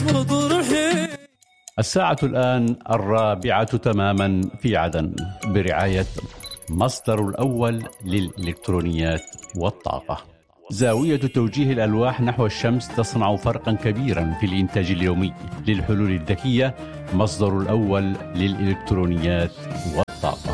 الساعة الآن 4 تماما في عدن برعاية مصدر الأول للإلكترونيات والطاقة. زاوية توجيه الألواح نحو الشمس تصنع فرقا كبيرا في الإنتاج اليومي للحلول الذكية، مصدر الأول للإلكترونيات والطاقة.